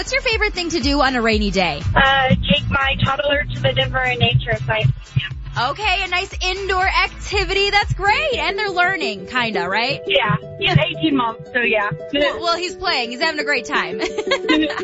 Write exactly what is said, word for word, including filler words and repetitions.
what's your favorite thing to do on a rainy day? Uh, take my toddler to the Denver Nature Science Museum. Okay, a nice indoor activity. That's great. And they're learning, kinda, right? Yeah, he's eighteen months, so yeah. Well, well, he's playing. He's having a great time.